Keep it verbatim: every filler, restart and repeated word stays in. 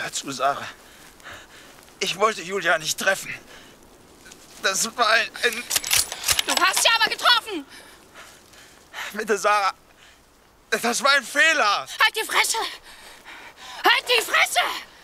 Hör zu, Sarah. Ich wollte Julia nicht treffen. Das war ein... ein Du hast sie aber getroffen! Bitte, Sarah. Das war ein Fehler. Halt die Fresse! Halt die Fresse!